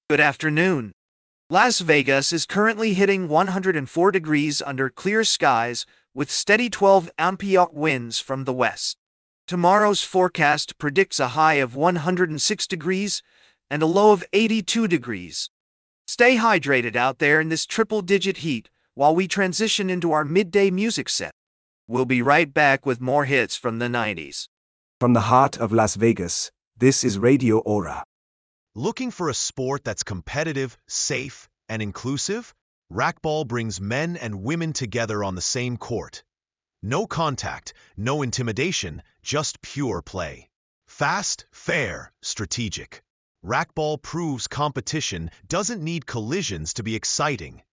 Good afternoon. Las Vegas is currently hitting 104 degrees under clear skies with steady 12 mph winds from the west. Tomorrow's forecast predicts a high of 106 degrees and a low of 82 degrees. Stay hydrated out there in this triple-digit heat while we transition into our midday music set. We'll be right back with more hits from the 90s. From the heart of Las Vegas, this is Radio Aura. Looking for a sport that's competitive, safe, and inclusive? Racquetball brings men and women together on the same court. No contact, no intimidation, just pure play. Fast, fair, strategic. Racquetball proves competition doesn't need collisions to be exciting.